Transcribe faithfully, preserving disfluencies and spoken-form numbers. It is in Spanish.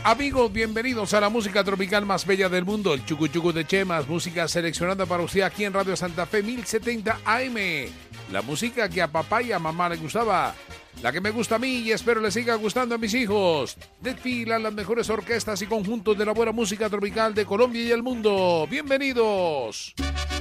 Amigos, bienvenidos a la música tropical más bella del mundo, el Chucu Chucu de Chemas, música seleccionada para usted aquí en Radio Santa Fe mil setenta A M. La música que a papá y a mamá le gustaba, la que me gusta a mí y espero le siga gustando a mis hijos. Desfilan las mejores orquestas y conjuntos de la buena música tropical de Colombia y el mundo. ¡Bienvenidos!